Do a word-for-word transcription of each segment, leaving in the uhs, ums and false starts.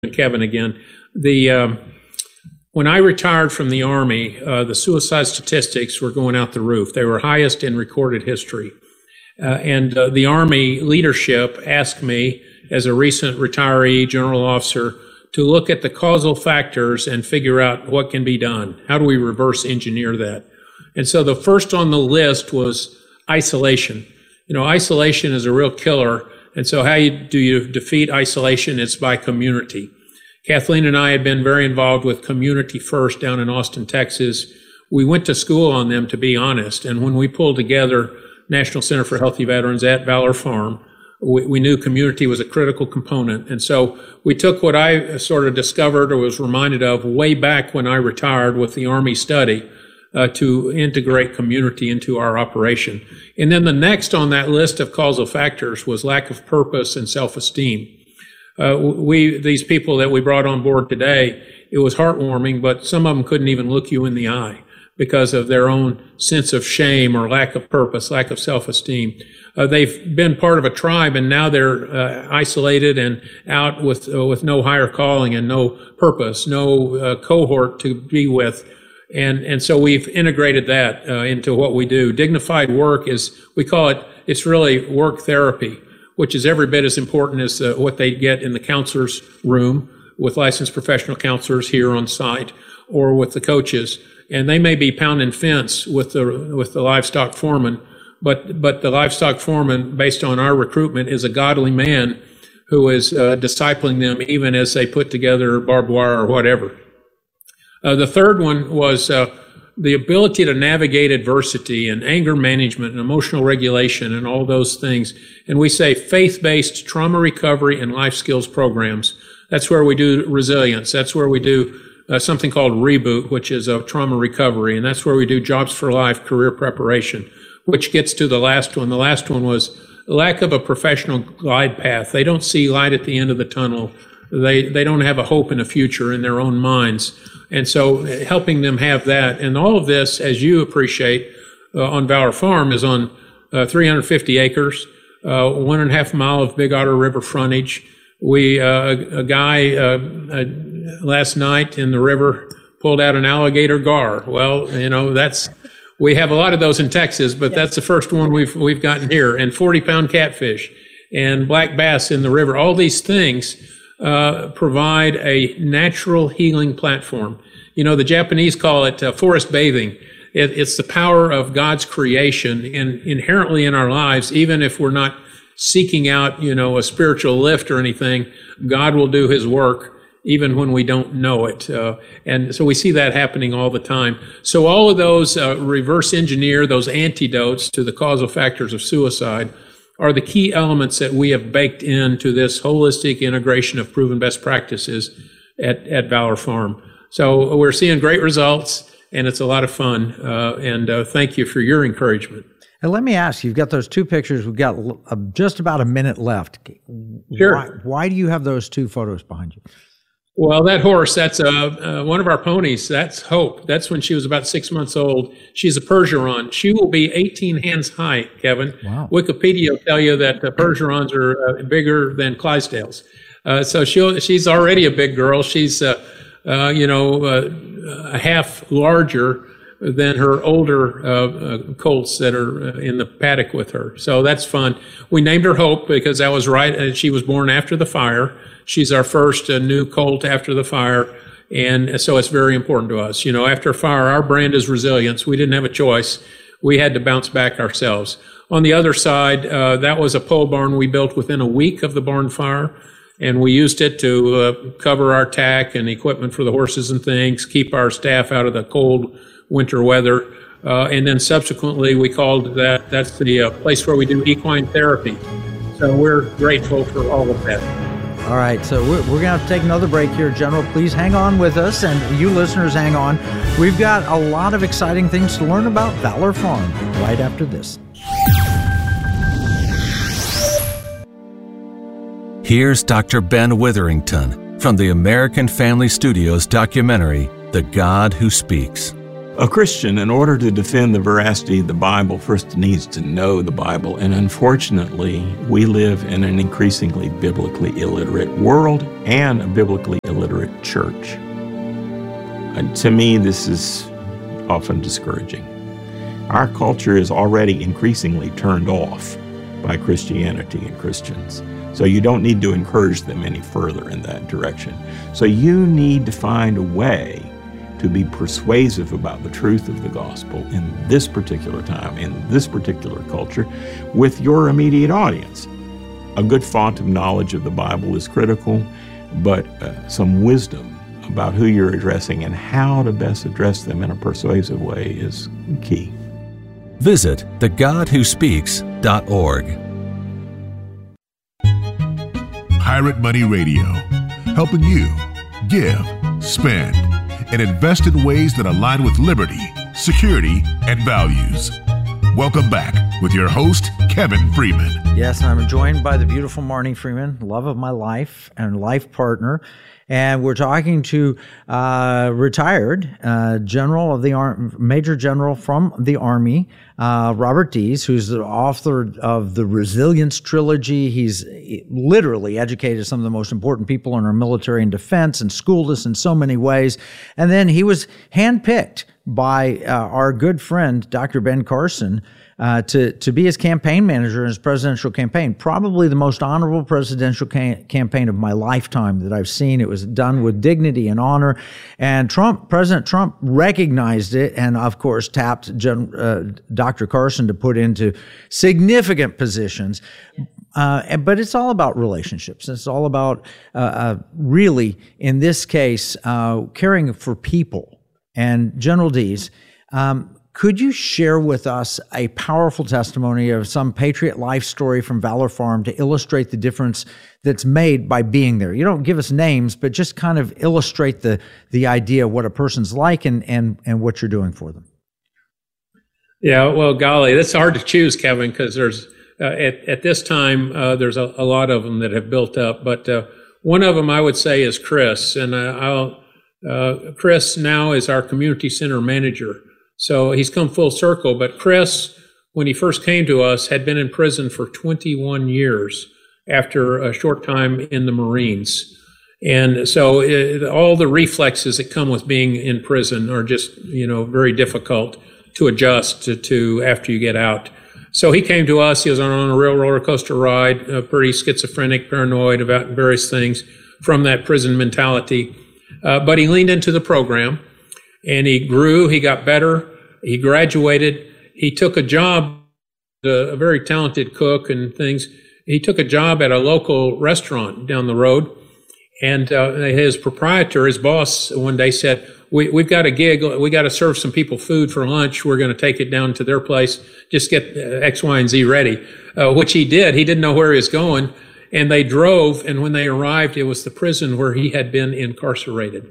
and Kevin again. The um, when I retired from the Army, uh, the suicide statistics were going out the roof. They were highest in recorded history. Uh, and uh, the Army leadership asked me, as a recent retiree general officer, to look at the causal factors and figure out what can be done. How do we reverse engineer that? And so the first on the list was isolation. You know, isolation is a real killer. And so how you, do you defeat isolation? It's by community. Kathleen and I had been very involved with Community First down in Austin, Texas. We went to school on them, to be honest. And when we pulled together National Center for Healthy Veterans at Valor Farm, we, we knew community was a critical component. And so we took what I sort of discovered or was reminded of way back when I retired with the Army study uh, to integrate community into our operation. And then the next on that list of causal factors was lack of purpose and self-esteem. Uh, we, these people that we brought on board today, it was heartwarming, but some of them couldn't even look you in the eye because of their own sense of shame or lack of purpose, lack of self-esteem. Uh, they've been part of a tribe, and now they're uh, isolated and out with uh, with no higher calling and no purpose, no uh, cohort to be with. And and so we've integrated that uh, into what we do. Dignified work is, we call it, it's really work therapy, which is every bit as important as uh, what they get in the counselor's room with licensed professional counselors here on site or with the coaches. And they may be pounding fence with the with the livestock foreman, but but the livestock foreman, based on our recruitment, is a godly man who is uh, discipling them even as they put together barbed wire or whatever. Uh, the third one was uh, the ability to navigate adversity and anger management and emotional regulation and all those things. And we say faith-based trauma recovery and life skills programs. That's where we do resilience. That's where we do uh, something called Reboot, which is a trauma recovery. And that's where we do Jobs for Life, career preparation, which gets to the last one. The last one was lack of a professional glide path. They don't see light at the end of the tunnel. They, they don't have a hope in the future in their own minds. And so helping them have that. And all of this, as you appreciate, uh, on Valor Farm is on uh, three hundred fifty acres, uh, one and a half mile of Big Otter River frontage. We, uh, a, a guy uh, uh, last night in the river pulled out an alligator gar. Well, you know, that's, we have a lot of those in Texas, but yes, that's the first one we've, we've gotten here. And forty pound catfish and black bass in the river. All these things Uh, provide a natural healing platform. You know, the Japanese call it uh, forest bathing. It, it's the power of God's creation in, inherently in our lives, even if we're not seeking out, you know, a spiritual lift or anything. God will do his work even when we don't know it. Uh, and so we see that happening all the time. So all of those uh, reverse engineer, those antidotes to the causal factors of suicide, are the key elements that we have baked into this holistic integration of proven best practices at, at Valor Farm. So we're seeing great results, and it's a lot of fun. Uh, and uh, thank you for your encouragement. And let me ask you, you've got those two pictures. We've got uh, just about a minute left. Sure. Why, why do you have those two photos behind you? Well, that horse, that's uh, uh, one of our ponies. That's Hope. That's when she was about six months old. She's a Percheron. She will be eighteen hands high, Kevin. Wow. Wikipedia will tell you that uh, Percherons are uh, bigger than Clydesdales. Uh, so she'll, she's already a big girl. She's, uh, uh, you know, uh, a half larger than her older uh, uh, colts that are uh, in the paddock with her. So that's fun. We named her Hope because that was right. Uh, she was born after the fire. She's our first uh, new colt after the fire. And so it's very important to us. You know, after a fire, our brand is resilience. We didn't have a choice. We had to bounce back ourselves. On the other side, uh, that was a pole barn we built within a week of the barn fire. And we used it to uh, cover our tack and equipment for the horses and things, keep our staff out of the cold winter weather. Uh, and then subsequently, we called that, that's the uh, place where we do equine therapy. So we're grateful for all of that. All right, so we're, we're going to have to take another break here. General, please hang on with us, and you listeners hang on. We've got a lot of exciting things to learn about Valor Farm right after this. Here's Doctor Ben Witherington from the American Family Studios documentary, The God Who Speaks. A Christian, in order to defend the veracity of the Bible, first needs to know the Bible. And unfortunately, we live in an increasingly biblically illiterate world and a biblically illiterate church. And to me, this is often discouraging. Our culture is already increasingly turned off by Christianity and Christians. So you don't need to encourage them any further in that direction. So you need to find a way to be persuasive about the truth of the gospel in this particular time, in this particular culture, with your immediate audience. A good font of knowledge of the Bible is critical, but uh, some wisdom about who you're addressing and how to best address them in a persuasive way is key. Visit the god who speaks dot org. Pirate Money Radio, helping you give, spend, and invest in ways that align with liberty, security, and values. Welcome back with your host, Kevin Freeman. Yes, I'm joined by the beautiful Marnie Freeman, love of my life and life partner. And we're talking to uh, retired uh, general of the Ar- Major General from the Army, uh, Robert Dees, who's the author of the Resilience Trilogy. He's literally educated some of the most important people in our military and defense and schooled us in so many ways. And then he was handpicked by uh, our good friend, Doctor Ben Carson, Uh, to, to be his campaign manager in his presidential campaign. Probably the most honorable presidential ca- campaign of my lifetime that I've seen. It was done with dignity and honor. And Trump, President Trump recognized it and, of course, tapped Gen, uh, Doctor Carson to put into significant positions. Uh, but it's all about relationships. It's all about uh, uh, really, in this case, uh, caring for people. And General Dees, um, could you share with us a powerful testimony of some patriot life story from Valor Farm to illustrate the difference that's made by being there? You don't give us names, but just kind of illustrate the the idea of what a person's like and and and what you're doing for them. Yeah, well, golly, that's hard to choose, Kevin, because there's uh, at at this time uh, there's a, a lot of them that have built up. But uh, one of them I would say is Chris, and uh, I'll uh, Chris now is our community center manager. So he's come full circle. But Chris, when he first came to us, had been in prison for twenty-one years after a short time in the Marines. And so it, all the reflexes that come with being in prison are just, you know, very difficult to adjust to, to after you get out. So he came to us. He was on a real roller coaster ride, uh, pretty schizophrenic, paranoid about various things from that prison mentality. Uh, but he leaned into the program. And he grew, he got better, he graduated, he took a job, a very talented cook and things. He took a job at a local restaurant down the road. And uh, his proprietor, his boss, one day said, we, we've got a gig, we got to serve some people food for lunch. We're going to take it down to their place, just get X, Y, and Z ready, uh, which he did. He didn't know where he was going. And they drove, and when they arrived, it was the prison where he had been incarcerated.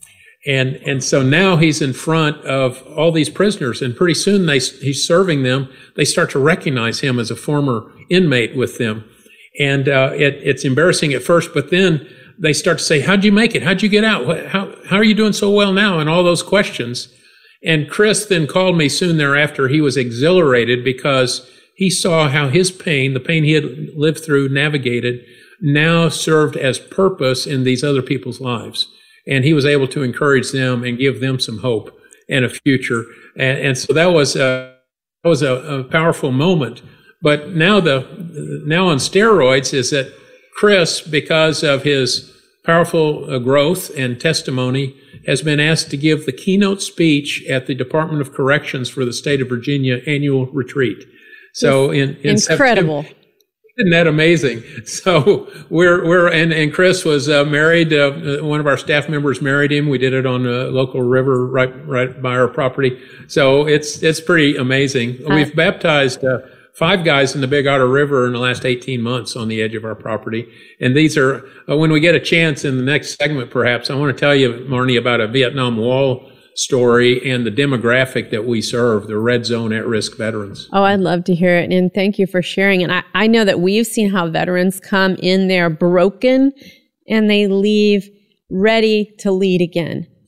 And and so now he's in front of all these prisoners, and pretty soon they he's serving them. They start to recognize him as a former inmate with them, and uh, it, it's embarrassing at first. But then they start to say, "How'd you make it? How'd you get out? How how are you doing so well now?" And all those questions. And Chris then called me soon thereafter. He was exhilarated because he saw how his pain, the pain he had lived through, navigated, now served as purpose in these other people's lives. And he was able to encourage them and give them some hope and a future. And, and so that was a, that was a, a powerful moment. But now the now on steroids is that Chris, because of his powerful uh, growth and testimony, has been asked to give the keynote speech at the Department of Corrections for the state of Virginia annual retreat. So in, in incredible. September, isn't that amazing? So we're, we're, and, and Chris was uh, married. Uh, one of our staff members married him. We did it on a local river right, right by our property. So it's, it's pretty amazing. Hi. We've baptized uh, five guys in the Big Otter River in the last eighteen months on the edge of our property. And these are, uh, when we get a chance in the next segment, perhaps, I want to tell you, Marnie, about a Vietnam Wall story and the demographic that we serve, the red zone at-risk veterans. Oh, I'd love to hear it. And thank you for sharing. And I, I know that we've seen how veterans come in there broken and they leave ready to lead again.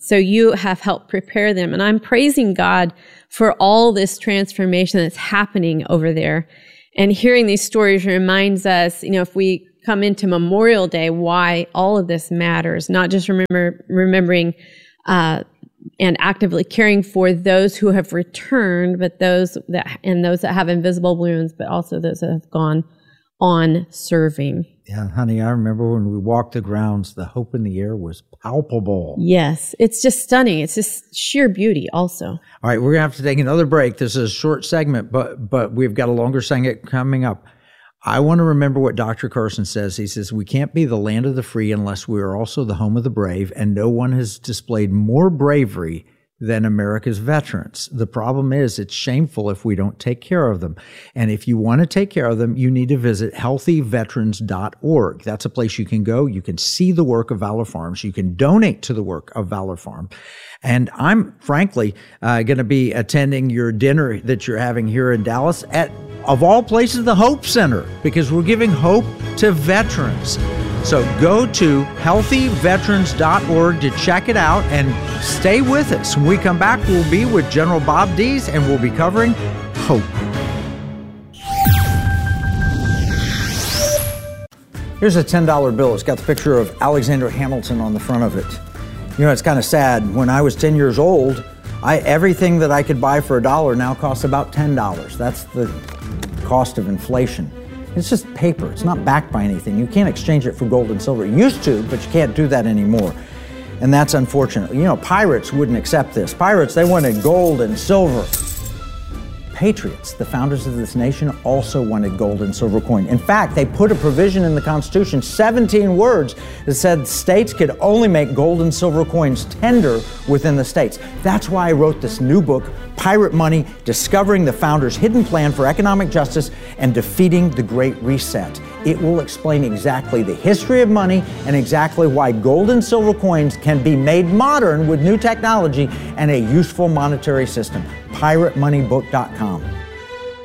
So you have helped prepare them. And I'm praising God for all this transformation that's happening over there. And hearing these stories reminds us, you know, if we come into Memorial Day, why all of this matters, not just remember remembering uh, and actively caring for those who have returned, but those that, and those that have invisible wounds, but also those that have gone on serving. Yeah, honey, I remember when we walked the grounds, the hope in the air was palpable. Yes, it's just stunning. It's just sheer beauty also. All right, we're going to have to take another break. This is a short segment, but but we've got a longer segment coming up. I want to remember what Doctor Carson says. He says, we can't be the land of the free unless we are also the home of the brave, and no one has displayed more bravery than America's veterans. The problem is it's shameful if we don't take care of them. And if you want to take care of them, you need to visit healthy veterans dot org. That's a place you can go. You can see the work of Valor Farms. You can donate to the work of Valor Farm. And I'm frankly uh, going to be attending your dinner that you're having here in Dallas at, of all places, the Hope Center, because we're giving hope to veterans. So go to healthy veterans dot org to check it out and stay with us. When we come back, we'll be with General Bob Dees and we'll be covering hope. Here's a ten dollar bill. It's got the picture of Alexander Hamilton on the front of it. You know, it's kind of sad. When I was ten years old, I everything that I could buy for a dollar now costs about ten dollars. That's the cost of inflation. It's just paper. It's not backed by anything. You can't exchange it for gold and silver. You used to, but you can't do that anymore. And that's unfortunate. You know, pirates wouldn't accept this. Pirates, they wanted gold and silver. Patriots, the founders of this nation, also wanted gold and silver coin. In fact, they put a provision in the Constitution, seventeen words, that said states could only make gold and silver coins tender within the states. That's why I wrote this new book, Pirate Money, Discovering the Founders' Hidden Plan for Economic Justice and Defeating the Great Reset. It will explain exactly the history of money and exactly why gold and silver coins can be made modern with new technology and a useful monetary system. pirate money book dot com.